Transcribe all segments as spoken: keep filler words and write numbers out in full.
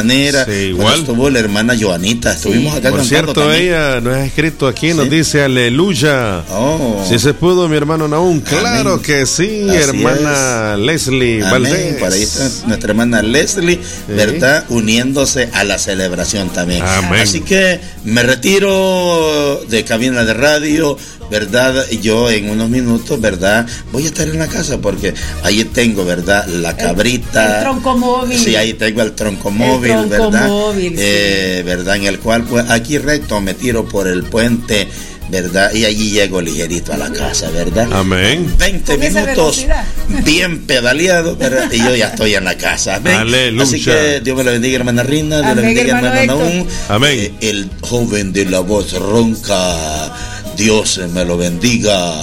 manera. Sí, igual. Estuvo la hermana Joanita, estuvimos sí. acá Por cantando cierto, también. ella nos ha escrito aquí, ¿Sí? nos dice aleluya. Oh. Si se pudo, mi hermano Naún. Claro Amén. Que sí, así hermana es. Leslie Amén. Valdés. Por ahí está nuestra hermana Leslie, sí. ¿verdad? Uniéndose a la celebración también. Amén. Así que me retiro de cabina de radio, ¿verdad? Yo en unos minutos, ¿verdad? Voy a estar en la casa porque ahí tengo, ¿verdad? La cabrita. El, el tronco móvil. Sí, ahí tengo el tronco móvil, el tronco ¿verdad? Móvil, eh, sí. ¿verdad? En el cual, pues, aquí recto me tiro por el puente, ¿verdad? Y allí llego ligerito a la casa, ¿verdad? Amén. veinte minutos bien pedaleado, ¿verdad? Y yo ya estoy en la casa. Amén. Aleluya. Así que Dios me lo bendiga, hermana Rina. Dios le bendiga, hermano Naún. Amén. Eh, el joven de la voz ronca. Dios me lo bendiga.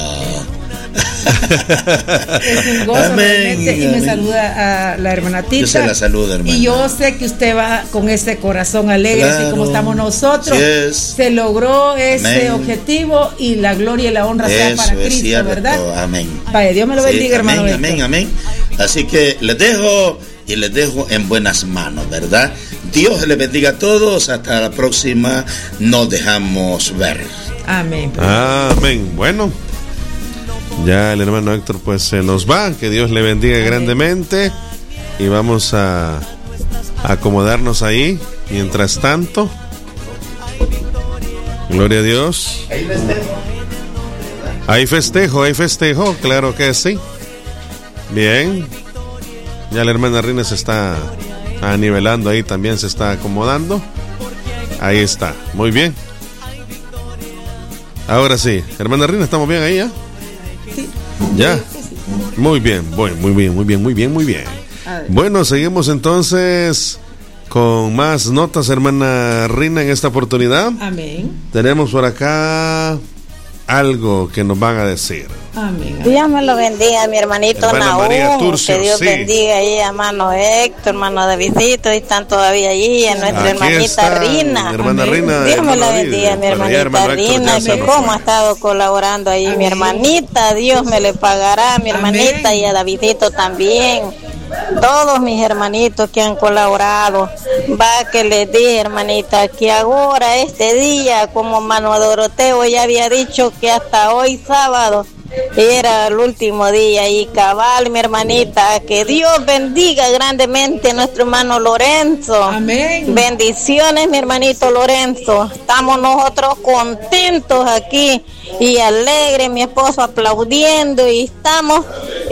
Es un gozo amén, realmente. Y me saluda a la hermana Tita. Yo se la saludo, hermana. Y yo sé que usted va con ese corazón alegre, claro, así como estamos nosotros. Yes. Se logró ese amén. Objetivo y la gloria y la honra sea para Cristo, cierto, ¿verdad? Amén. Vaya, Dios me lo bendiga, sí, hermano. Amén, amén, amén. Así que les dejo y les dejo en buenas manos, ¿verdad? Dios les bendiga a todos. Hasta la próxima. Nos dejamos ver. Amén. Amén. Bueno, ya el hermano Héctor pues se nos va. Que Dios le bendiga amén. Grandemente. Y vamos a, a acomodarnos ahí. Mientras tanto, gloria a Dios. Hay festejo, hay festejo, claro que sí. Bien. Ya la hermana Rina se está anivelando ahí, también se está acomodando. Ahí está, muy bien. Ahora sí, hermana Rina, ¿estamos bien ahí ya? Sí. ¿Ya? Muy bien, bueno, muy bien, muy bien, muy bien, muy bien. Bueno, seguimos entonces con más notas, hermana Rina, en esta oportunidad. Amén. Tenemos por acá algo que nos van a decir. Amén. Dios me lo bendiga, mi hermanito Naúm. Que Dios sí. bendiga ahí a hermano Héctor, hermano Davidito, y están todavía allí, a nuestra Aquí hermanita está, Rina. Hermana Rina. Dios me la bendiga, mi hermanita Rina, que como ha estado colaborando ahí, amén. Mi hermanita, Dios me le pagará, mi hermanita, amén. Y a Davidito también. Todos mis hermanitos que han colaborado, va que les dije, hermanita, que ahora este día, como hermano Doroteo ya había dicho que hasta hoy sábado era el último día, y cabal, mi hermanita, que Dios bendiga grandemente a nuestro hermano Lorenzo. Amén. Bendiciones, mi hermanito Lorenzo. Estamos nosotros contentos aquí y alegres, mi esposo aplaudiendo, y estamos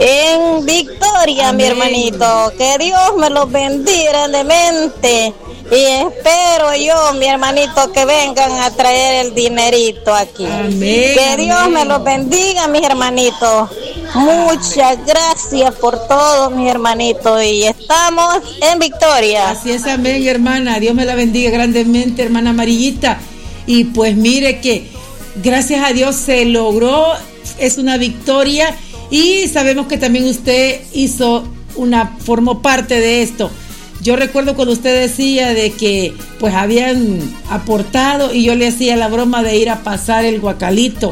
en victoria. Amén. Mi hermanito. Que Dios me los bendiga grandemente. Y espero yo, mi hermanito, que vengan a traer el dinerito aquí. Amén, que Dios amén. me los bendiga, mis hermanitos. Muchas gracias por todo, mis hermanitos. Y estamos en victoria. Así es, amén, hermana. Dios me la bendiga grandemente, hermana Amarillita. Y pues mire que gracias a Dios se logró. Es una victoria. Y sabemos que también usted hizo una, formó parte de esto. Yo recuerdo cuando usted decía de que pues habían aportado, y yo le hacía la broma de ir a pasar el guacalito.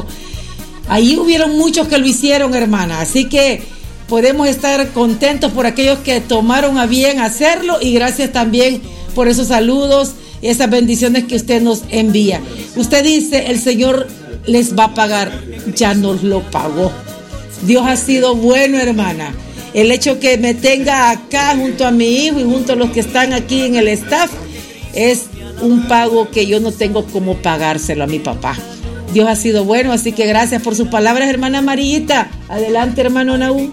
Ahí hubieron muchos que lo hicieron, hermana, así que podemos estar contentos por aquellos que tomaron a bien hacerlo, y gracias también por esos saludos y esas bendiciones que usted nos envía. Usted dice, el Señor les va a pagar, ya nos lo pagó. Dios ha sido bueno, hermana. El hecho que me tenga acá junto a mi hijo y junto a los que están aquí en el staff es un pago que yo no tengo cómo pagárselo a mi papá. Dios ha sido bueno, así que gracias por sus palabras, hermana Amarillita. Adelante, hermano Naúm.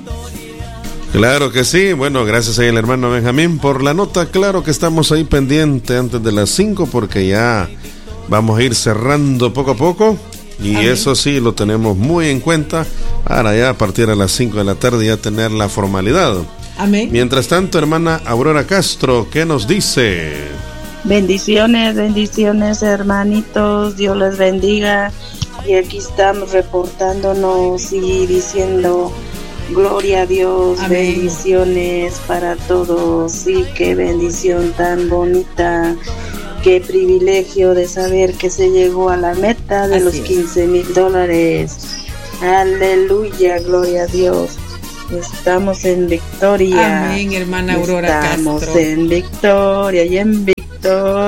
Claro que sí, bueno, gracias ahí al hermano Benjamín por la nota. Claro que estamos ahí pendientes antes de las cinco, porque ya vamos a ir cerrando poco a poco. Y amén. Eso sí lo tenemos muy en cuenta para ya a partir de las cinco de la tarde ya tener la formalidad. Amén. Mientras tanto, hermana Aurora Castro, ¿qué nos dice? Bendiciones, bendiciones, hermanitos, Dios les bendiga. Y aquí estamos reportándonos y diciendo gloria a Dios. Amén. Bendiciones para todos. Sí, qué bendición tan bonita. Qué privilegio de saber que se llegó a la meta de Así los quince mil dólares. Aleluya, gloria a Dios. Estamos en victoria. Amén, hermana Aurora Estamos Castro. en victoria y en victoria. hermanito.